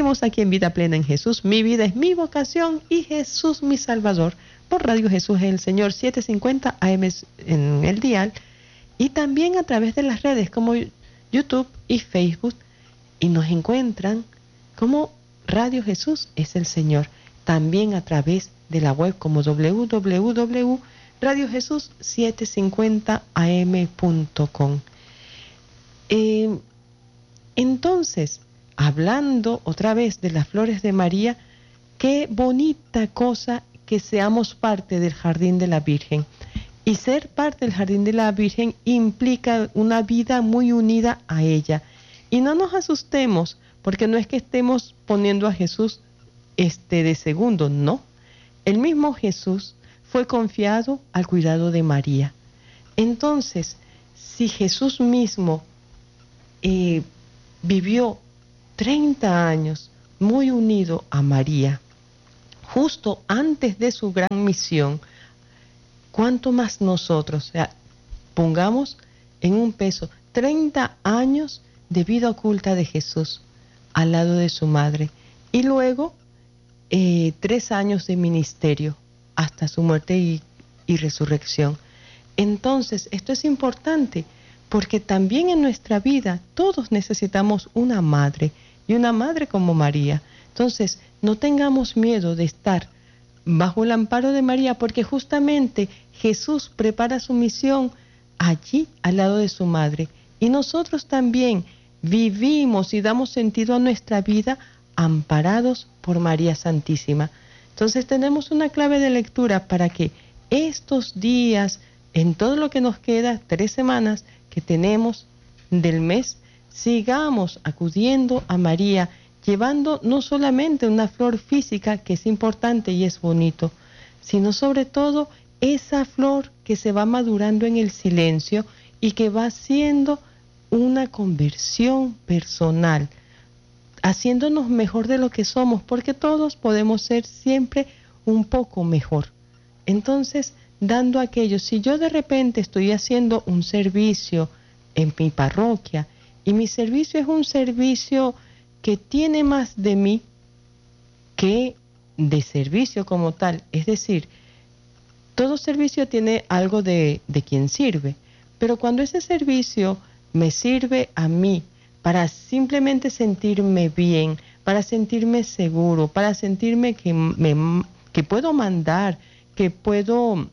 Seguimos aquí en Vida Plena en Jesús. Mi vida es mi vocación y Jesús mi Salvador. Por Radio Jesús es el Señor, 750 AM en el dial. Y también a través de las redes como YouTube y Facebook. Y nos encuentran como Radio Jesús es el Señor. También a través de la web como www.radiojesus750am.com. Entonces, hablando otra vez de las flores de María, qué bonita cosa que seamos parte del jardín de la Virgen. Y ser parte del jardín de la Virgen implica una vida muy unida a ella. Y no nos asustemos, porque no es que estemos poniendo a Jesús de segundo, no. El mismo Jesús fue confiado al cuidado de María. Entonces, si Jesús mismo vivió 30 años muy unido a María, justo antes de su gran misión, ¿cuánto más nosotros? O sea, pongamos en un peso 30 años de vida oculta de Jesús al lado de su madre y luego 3 años de ministerio hasta su muerte y resurrección. Entonces, esto es importante porque también en nuestra vida todos necesitamos una madre y una madre como María. Entonces, no tengamos miedo de estar bajo el amparo de María porque justamente Jesús prepara su misión allí al lado de su madre. Y nosotros también vivimos y damos sentido a nuestra vida amparados por María Santísima. Entonces tenemos una clave de lectura para que estos días, en todo lo que nos queda, 3 semanas que tenemos del mes, sigamos acudiendo a María, llevando no solamente una flor física, que es importante y es bonito, sino sobre todo esa flor que se va madurando en el silencio y que va siendo una conversión personal, haciéndonos mejor de lo que somos, porque todos podemos ser siempre un poco mejor. Entonces, dando aquello, si yo de repente estoy haciendo un servicio en mi parroquia, y mi servicio es un servicio que tiene más de mí que de servicio como tal, es decir, todo servicio tiene algo de quien sirve, pero cuando ese servicio me sirve a mí para simplemente sentirme bien, para sentirme seguro, para sentirme que puedo mandar, que puedo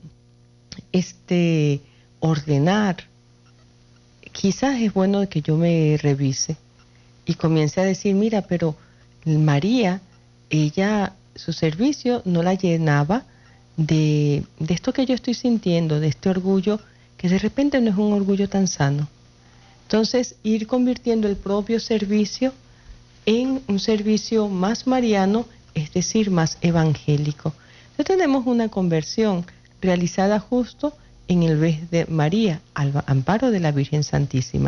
ordenar, quizás es bueno que yo me revise y comience a decir, mira, pero María, ella, su servicio no la llenaba de esto que yo estoy sintiendo, de este orgullo, que de repente no es un orgullo tan sano. Entonces, ir convirtiendo el propio servicio en un servicio más mariano, es decir, más evangélico. Entonces tenemos una conversión realizada justo en el mes de María, al amparo de la Virgen Santísima.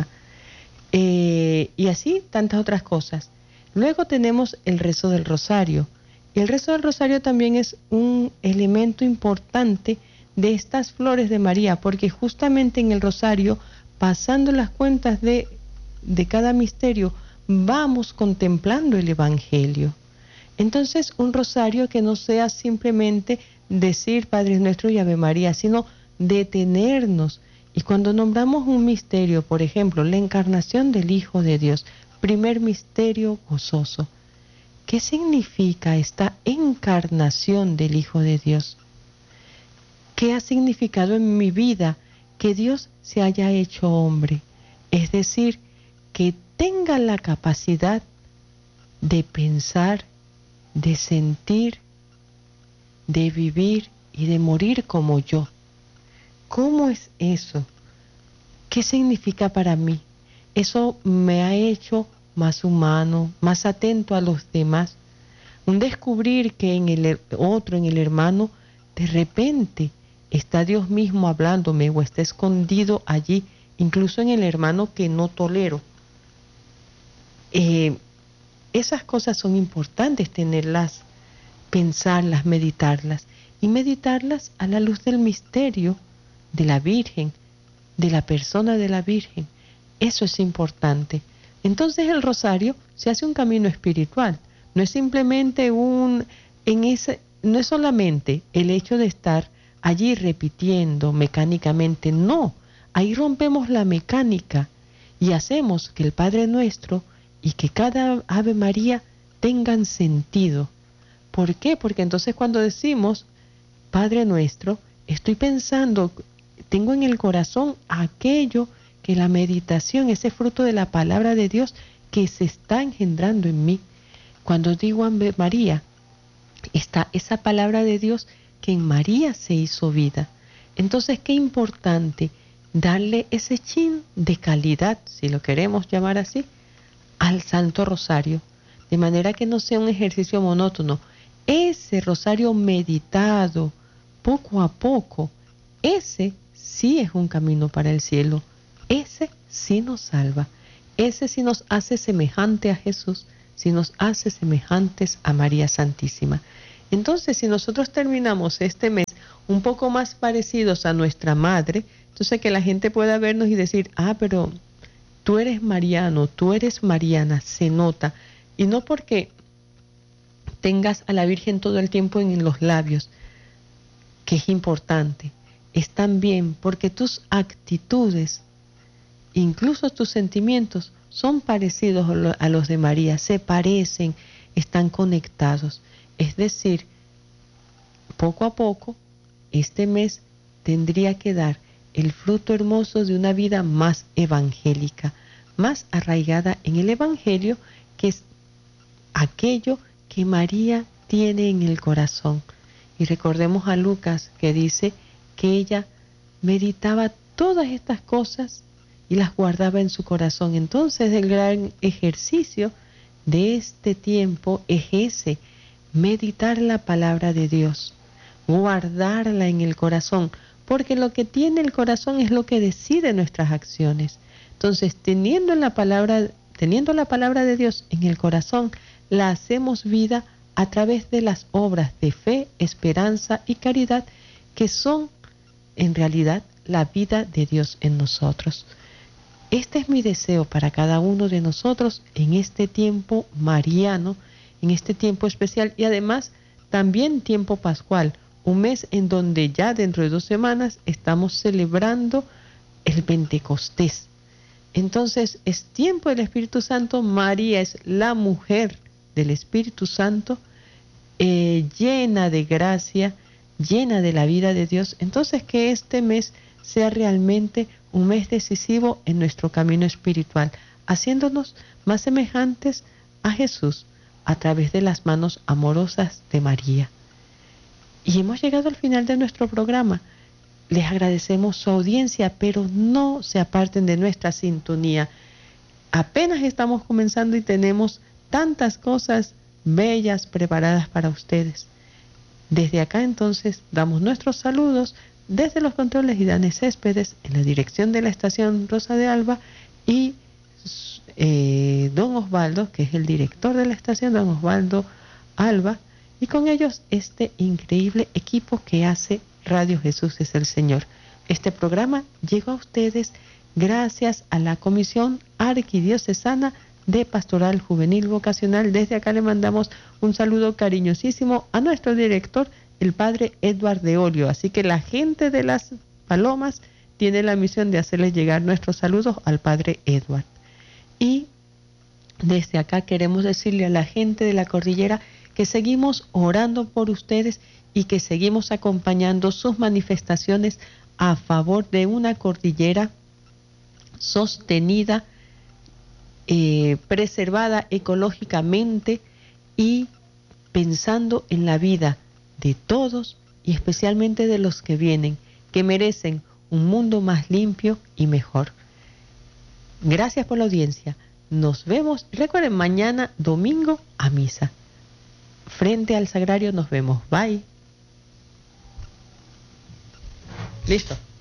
Y así tantas otras cosas. Luego tenemos el rezo del rosario. El rezo del rosario también es un elemento importante de estas flores de María, porque justamente en el rosario, pasando las cuentas de cada misterio, vamos contemplando el Evangelio. Entonces, un rosario que no sea simplemente decir Padre Nuestro y Ave María, sino detenernos. Y cuando nombramos un misterio, por ejemplo, la encarnación del Hijo de Dios, primer misterio gozoso, ¿qué significa esta encarnación del Hijo de Dios? ¿Qué ha significado en mi vida que Dios se haya hecho hombre? Es decir, que tenga la capacidad de pensar, de sentir, de vivir y de morir como yo. ¿Cómo es eso? ¿Qué significa para mí? Eso me ha hecho más humano, más atento a los demás. Un descubrir que en el otro, en el hermano, de repente está Dios mismo hablándome o está escondido allí, incluso en el hermano que no tolero. Esas cosas son importantes tenerlas, pensarlas, meditarlas, y meditarlas a la luz del misterio de la Virgen, de la persona de la Virgen. Eso es importante. Entonces el rosario se hace un camino espiritual. No es simplemente no es solamente el hecho de estar allí repitiendo mecánicamente, no, ahí rompemos la mecánica y hacemos que el Padre Nuestro y que cada Ave María tengan sentido. ¿Por qué? Porque entonces cuando decimos Padre Nuestro, estoy pensando, tengo en el corazón aquello que la meditación, ese fruto de la palabra de Dios que se está engendrando en mí. Cuando digo Ave María, está esa palabra de Dios que en María se hizo vida. Entonces, qué importante darle ese chin de calidad, si lo queremos llamar así, al Santo Rosario, de manera que no sea un ejercicio monótono. Ese rosario meditado, poco a poco, ese sí es un camino para el cielo. Ese sí nos salva. Ese sí nos hace semejante a Jesús, sí nos hace semejantes a María Santísima. Entonces, si nosotros terminamos este mes un poco más parecidos a nuestra madre, entonces que la gente pueda vernos y decir, pero tú eres mariano, tú eres mariana, se nota. Y no porque tengas a la Virgen todo el tiempo en los labios, que es importante, es también porque tus actitudes, incluso tus sentimientos, son parecidos a los de María, se parecen, están conectados. Es decir, poco a poco, este mes tendría que dar el fruto hermoso de una vida más evangélica, más arraigada en el Evangelio, que es aquello que María tiene en el corazón. Y recordemos a Lucas que dice que ella meditaba todas estas cosas y las guardaba en su corazón. Entonces el gran ejercicio de este tiempo es ese, meditar la palabra de Dios, guardarla en el corazón, porque lo que tiene el corazón es lo que decide nuestras acciones. Entonces, teniendo la palabra de Dios en el corazón, la hacemos vida a través de las obras de fe, esperanza y caridad, que son en realidad la vida de Dios en nosotros. Este es mi deseo para cada uno de nosotros en este tiempo mariano, en este tiempo especial y además también tiempo pascual, un mes en donde ya dentro de 2 semanas estamos celebrando el Pentecostés. Entonces es tiempo del Espíritu Santo. María es la mujer del Espíritu Santo, llena de gracia, llena de la vida de Dios. Entonces que este mes sea realmente un mes decisivo en nuestro camino espiritual, haciéndonos más semejantes a Jesús a través de las manos amorosas de María. Y hemos llegado al final de nuestro programa. Les agradecemos su audiencia, pero no se aparten de nuestra sintonía. Apenas estamos comenzando y tenemos tantas cosas bellas preparadas para ustedes. Desde acá entonces damos nuestros saludos desde los controles Idane Céspedes, en la dirección de la estación Rosa de Alba, y don Osvaldo, que es el director de la estación, don Osvaldo Alba, y con ellos este increíble equipo que hace Radio Jesús es el Señor. Este programa llegó a ustedes gracias a la Comisión Arquidiocesana de Pastoral Juvenil Vocacional. Desde acá le mandamos un saludo cariñosísimo a nuestro director, el padre Edward de Olio. Así que la gente de Las Palomas tiene la misión de hacerles llegar nuestros saludos al padre Edward. Y desde acá queremos decirle a la gente de la cordillera que seguimos orando por ustedes y que seguimos acompañando sus manifestaciones a favor de una cordillera sostenida, preservada ecológicamente y pensando en la vida de todos y especialmente de los que vienen, que merecen un mundo más limpio y mejor. Gracias por la audiencia. Nos vemos. Recuerden, mañana domingo a misa. Frente al sagrario nos vemos. Bye. Listo.